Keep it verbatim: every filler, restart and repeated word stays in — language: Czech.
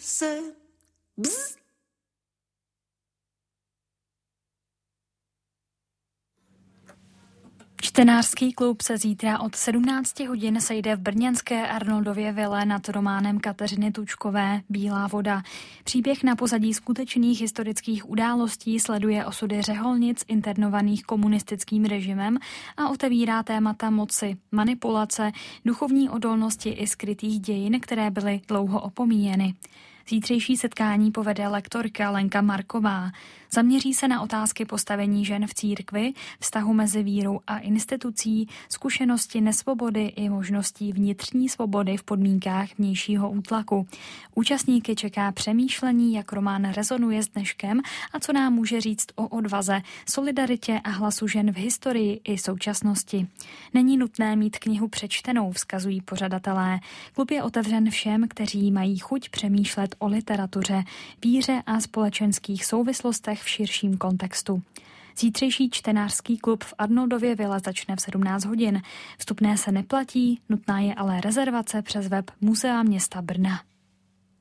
se bzz. Čtenářský klub se zítra od sedmnácti hodin sejde v brněnské Arnoldově vile nad románem Kateřiny Tučkové Bílá voda. Příběh na pozadí skutečných historických událostí sleduje osudy řeholnic internovaných komunistickým režimem a otevírá témata moci, manipulace, duchovní odolnosti i skrytých dějin, které byly dlouho opomíjeny. Zítřejší setkání povede lektorka Lenka Marková. Zaměří se na otázky postavení žen v církvi, vztahu mezi vírou a institucí, zkušenosti nesvobody i možností vnitřní svobody v podmínkách vnějšího útlaku. Účastníky čeká přemýšlení, jak román rezonuje s dneškem a co nám může říct o odvaze, solidaritě a hlasu žen v historii i současnosti. Není nutné mít knihu přečtenou, vzkazují pořadatelé. Klub je otevřen všem, kteří mají chuť přemýšlet o literatuře, víře a společenských souvislostech v širším kontextu. Zítřejší čtenářský klub v Arnoldově vile začne v sedmnáct hodin. Vstupné se neplatí, nutná je ale rezervace přes web Muzea města Brna.